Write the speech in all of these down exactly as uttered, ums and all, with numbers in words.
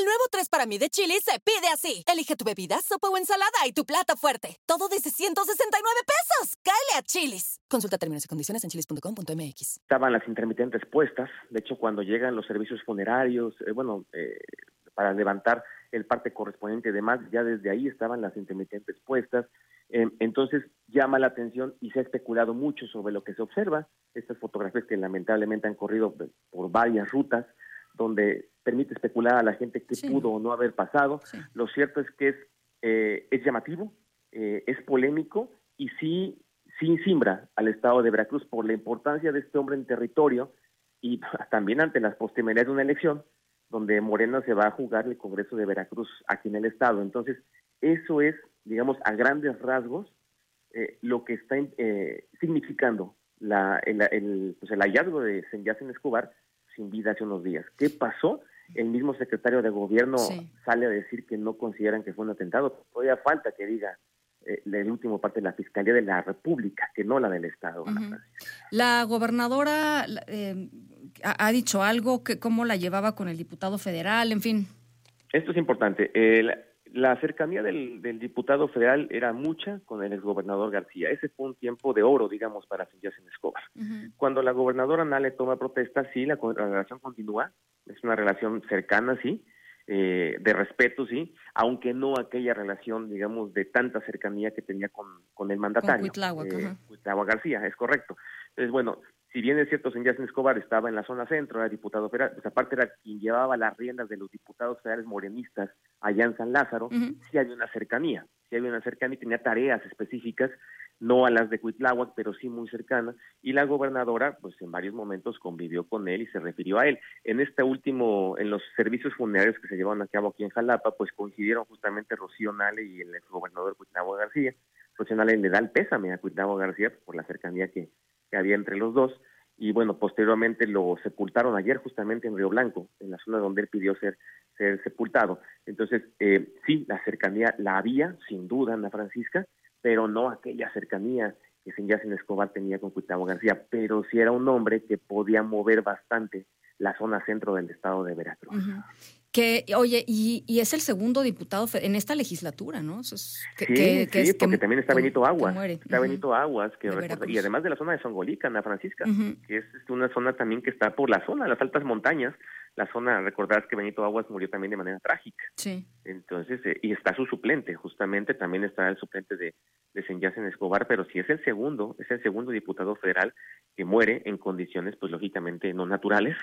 El nuevo tres para mí de Chili's se pide así. Elige tu bebida, sopa o ensalada y tu plato fuerte. Todo desde ciento sesenta y nueve pesos. ¡Cáele a Chili's! Consulta términos y condiciones en chilis punto com punto m x. Estaban las intermitentes puestas. De hecho, cuando llegan los servicios funerarios, eh, bueno, eh, para levantar el parte correspondiente y demás, ya desde ahí estaban las intermitentes puestas. Eh, entonces llama la atención y se ha especulado mucho sobre lo que se observa. Estas fotografías que lamentablemente han corrido por varias rutas, donde permite especular a la gente qué sí. pudo o no haber pasado. Sí. Lo cierto es que es, eh, es llamativo, eh, es polémico y sí, sí simbra al estado de Veracruz por la importancia de este hombre en territorio y también ante las postrimerías de una elección donde Morena se va a jugar el Congreso de Veracruz aquí en el estado. Entonces, eso es, digamos, a grandes rasgos, eh, lo que está eh, significando la, el, el, pues el hallazgo de Sanjacen Escobar sin vida hace unos días. ¿Qué pasó? El mismo secretario de gobierno sí. sale a decir que no consideran que fue un atentado. Todavía falta que diga eh, el último parte de la Fiscalía de la República, que no la del Estado. Uh-huh. La gobernadora eh, ha, ha dicho algo, que cómo la llevaba con el diputado federal, en fin. Esto es importante. El, la cercanía del, del diputado federal era mucha con el exgobernador García. Ese fue un tiempo de oro, digamos, para Sanjacen Escobar. Uh-huh. Cuando la gobernadora Nale toma protesta, sí, la, la relación continúa. Es una relación cercana, sí, eh, de respeto, sí, aunque no aquella relación, digamos, de tanta cercanía que tenía con, con el mandatario. Con Cuitláhuac, eh, Cuitláhuac García, es correcto. Entonces, bueno, si bien es cierto, Sanjacen Escobar estaba en la zona centro, era diputado federal, pues aparte era quien llevaba las riendas de los diputados federales morenistas allá en San Lázaro, uh-huh. sí había una cercanía, sí había una cercanía y tenía tareas específicas, no a las de Cuitláhuac, pero sí muy cercana, y la gobernadora, pues en varios momentos convivió con él y se refirió a él. En este último, en los servicios funerarios que se llevaron a cabo aquí en Jalapa, pues coincidieron justamente Rocío Nale y el exgobernador Cuitláhuac García. Rocío Nale le da el pésame a Cuitláhuac García por la cercanía que que había entre los dos, y bueno, posteriormente lo sepultaron ayer justamente en Río Blanco, en la zona donde él pidió ser, ser sepultado. Entonces, eh, sí, la cercanía la había, sin duda, Ana Francisca, pero no aquella cercanía que Sanjacen Escobar tenía con Cuitláhuac García, pero sí era un hombre que podía mover bastante la zona centro del estado de Veracruz. Uh-huh. Que, oye, y, y es el segundo diputado en esta legislatura, ¿no? Eso es, que, sí, que, que sí, es, porque que, también está Benito Aguas, está uh-huh. Benito Aguas, que recuerda, y además de la zona de Songolica, Ana Francisca, uh-huh. que es una zona también que está por la zona, las altas montañas, la zona, recordarás que Benito Aguas murió también de manera trágica. Sí. Entonces, eh, y está su suplente, justamente, también está el suplente de, de Sanjacen Escobar, pero sí es el segundo, es el segundo diputado federal que muere en condiciones, pues lógicamente no naturales,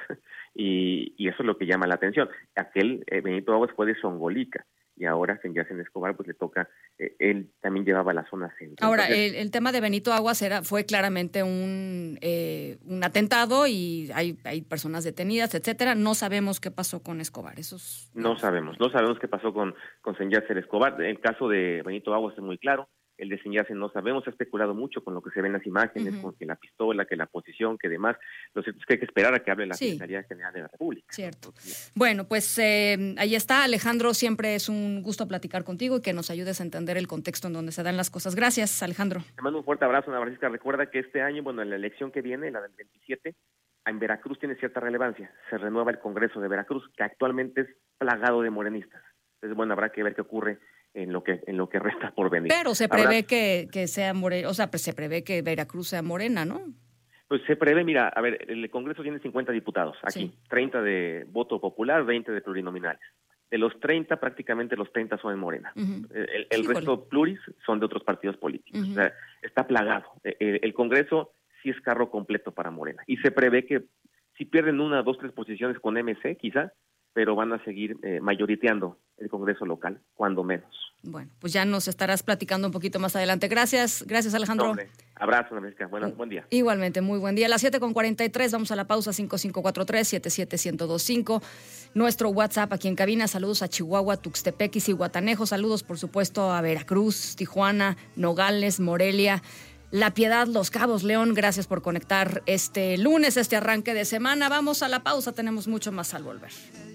y, y eso es lo que llama la atención. Aquel eh, Benito Aguas fue de Songolica, y ahora Sanjacen Escobar, pues le toca, eh, él también llevaba la zona centro. Ahora, Entonces, el, el tema de Benito Aguas era, fue claramente un eh, un atentado y hay, hay personas detenidas, etcétera. No sabemos qué pasó con Escobar. Eso es... No sabemos, no sabemos qué pasó con, con Sanjacen Escobar. El caso de Benito Aguas es muy claro. El de Sanjacen no sabemos, se ha especulado mucho con lo que se ve en las imágenes, uh-huh. con que la pistola, que la posición, que demás. Lo cierto es que hay que esperar a que hable la sí. Fiscalía General de la República. Cierto. Entonces, bueno, pues eh, ahí está, Alejandro, siempre es un gusto platicar contigo y que nos ayudes a entender el contexto en donde se dan las cosas. Gracias, Alejandro. Te mando un fuerte abrazo, Ana Francisca. Recuerda que este año, bueno, en la elección que viene, la del veintisiete, en Veracruz tiene cierta relevancia. Se renueva el Congreso de Veracruz, que actualmente es plagado de morenistas. Entonces, bueno, habrá que ver qué ocurre en lo que en lo que resta por venir. Pero se prevé que, que sea morena, o sea, pues se prevé que Veracruz sea morena, ¿no? Pues se prevé, mira, a ver, el Congreso tiene cincuenta diputados aquí, sí. treinta de voto popular, veinte de plurinominales. De los treinta, prácticamente los treinta son en Morena. Uh-huh. El, el resto pluris son de otros partidos políticos. Uh-huh. O sea, está plagado. El, el Congreso sí es carro completo para Morena. Y se prevé que si pierden una, dos, tres posiciones con M C, quizá, pero van a seguir eh, mayoriteando el Congreso local, cuando menos. Bueno, pues ya nos estarás platicando un poquito más adelante. Gracias, gracias Alejandro. No, hombre. Abrazo, América. Bueno, buen día. Igualmente, muy buen día. A las siete con cuarenta y tres, vamos a la pausa, cinco cinco cuatro tres, siete siete uno cero dos cinco. Nuestro WhatsApp aquí en cabina, saludos a Chihuahua, Tuxtepec y Zihuatanejo, saludos por supuesto a Veracruz, Tijuana, Nogales, Morelia, La Piedad, Los Cabos, León. Gracias por conectar este lunes, este arranque de semana. Vamos a la pausa, tenemos mucho más al volver.